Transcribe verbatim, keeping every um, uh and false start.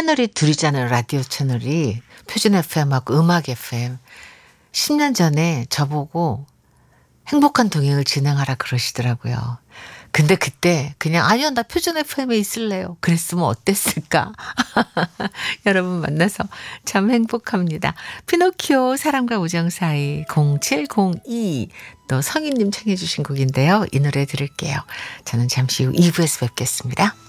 채널이 둘이잖아요. 라디오 채널이. 표준 에프엠하고 음악 에프엠. 십 년 전에 저보고 행복한 동행을 진행하라 그러시더라고요. 근데 그때 그냥 아니요 나 표준 에프엠에 있을래요. 그랬으면 어땠을까? 여러분 만나서 참 행복합니다. 피노키오 사랑과 우정 사이 공칠공이 또 성인님 청해 주신 곡인데요. 이 노래 들을게요. 저는 잠시 후 이 부에서 뵙겠습니다.